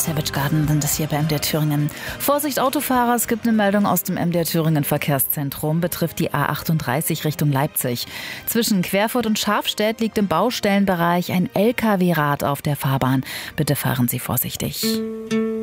Savage Garden sind es hier bei MDR Thüringen. Vorsicht Autofahrer, es gibt eine Meldung aus dem MDR Thüringen Verkehrszentrum, betrifft die A38 Richtung Leipzig. Zwischen Querfurt und Schafstedt liegt im Baustellenbereich ein LKW-Rad auf der Fahrbahn. Bitte fahren Sie vorsichtig.